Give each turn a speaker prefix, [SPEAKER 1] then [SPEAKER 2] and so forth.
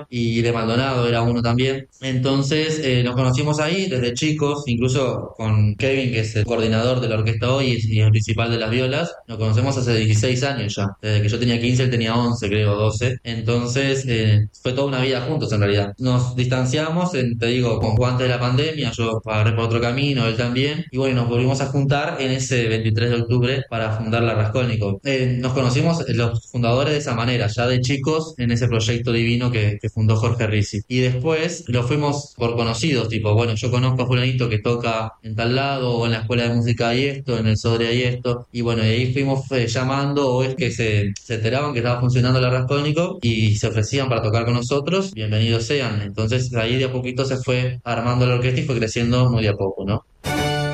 [SPEAKER 1] y de Maldonado era uno también. Entonces nos conocimos ahí desde chicos, incluso con Kevin, que es el coordinador de la orquesta hoy y el principal de las violas. Nos conocemos hace 16 años ya. Desde que yo tenía 15 él tenía 11 creo, 12. Entonces fue toda una vida juntos en realidad. Nos distanciamos, te digo, con antes de la pandemia, yo agarré por otro camino, él también. Y bueno, nos volvimos a juntar en ese 23 de octubre para fundar la Raskolnikov. Nos conocimos los fundadores de esa manera, ya de chicos, en ese proyecto divino que fundó Jorge Ricci. Y después lo fuimos por conocidos, tipo, bueno, yo conozco a fulanito que toca en tal lado, o en la escuela de música hay esto, en el Sodre hay esto. Y bueno, y ahí fuimos llamando, o es que se enteraban que estaba funcionando la Raskolnikov y se ofrecían para tocar con nosotros, bienvenidos sean. Entonces ahí de a poquito se fue armando la orquesta y fue creciendo muy de a poco, ¿no?